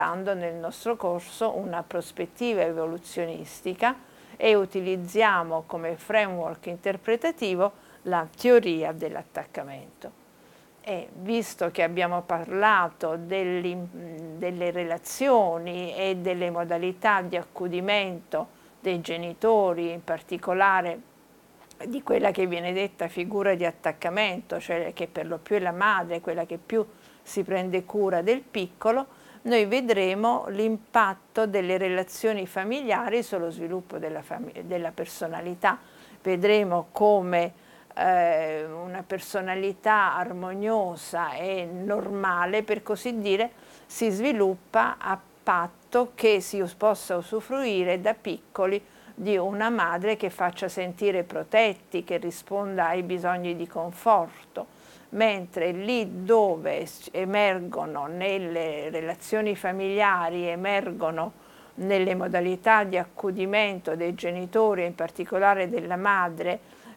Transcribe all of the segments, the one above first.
nel nostro corso una prospettiva evoluzionistica e utilizziamo come framework interpretativo la teoria dell'attaccamento. E visto che abbiamo parlato delle relazioni e delle modalità di accudimento dei genitori, in particolare di quella che viene detta figura di attaccamento, cioè che per lo più è la madre, quella che più si prende cura del piccolo, noi vedremo l'impatto delle relazioni familiari sullo sviluppo della personalità. Vedremo come una personalità armoniosa e normale, per così dire, si sviluppa a patto che si possa usufruire da piccoli di una madre che faccia sentire protetti, che risponda ai bisogni di conforto, mentre lì dove emergono nelle relazioni familiari, emergono nelle modalità di accudimento dei genitori, in particolare della madre,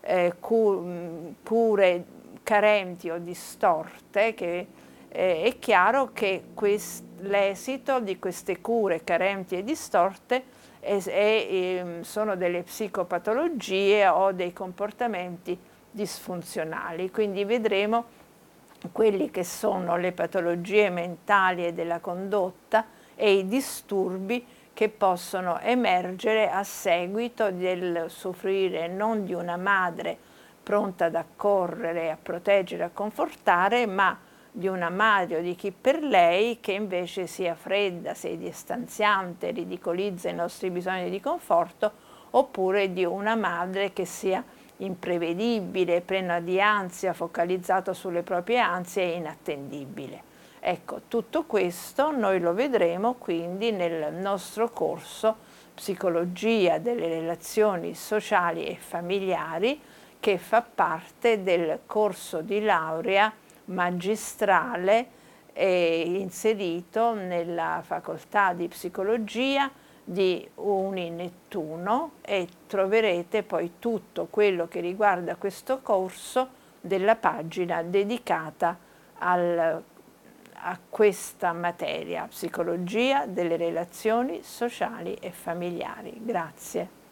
cure carenti o distorte, è chiaro che l'esito di queste cure carenti e distorte sono delle psicopatologie o dei comportamenti disfunzionali. Quindi vedremo quelli che sono le patologie mentali e della condotta e i disturbi che possono emergere a seguito del soffrire non di una madre pronta ad accorrere, a proteggere, a confortare, ma di una madre o di chi per lei che invece sia fredda, sia distanziante, ridicolizza i nostri bisogni di conforto, oppure di una madre che sia imprevedibile, piena di ansia, focalizzato sulle proprie ansie e inattendibile. Ecco, tutto questo noi lo vedremo quindi nel nostro corso Psicologia delle relazioni sociali e familiari, che fa parte del corso di laurea magistrale inserito nella facoltà di psicologia di Uni-Nettuno, e troverete poi tutto quello che riguarda questo corso della pagina dedicata a questa materia, psicologia delle relazioni sociali e familiari. Grazie.